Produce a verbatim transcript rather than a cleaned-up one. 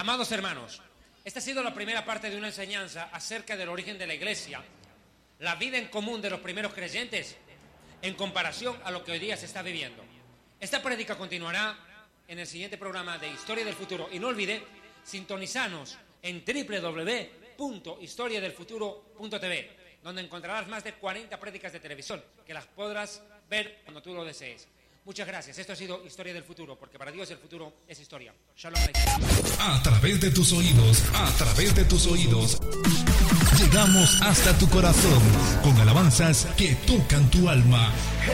Amados hermanos, esta ha sido la primera parte de una enseñanza acerca del origen de la iglesia, la vida en común de los primeros creyentes en comparación a lo que hoy día se está viviendo. Esta prédica continuará en el siguiente programa de Historia del Futuro. Y no olvide sintonizarnos en doble u doble u doble u punto historia del futuro punto t v, donde encontrarás más de cuarenta prédicas de televisión que las podrás ver cuando tú lo desees. Muchas gracias. Esto ha sido Historia del Futuro, porque para Dios el futuro es historia. Shalom Aleichem. A través de tus oídos, a través de tus oídos, llegamos hasta tu corazón con alabanzas que tocan tu alma.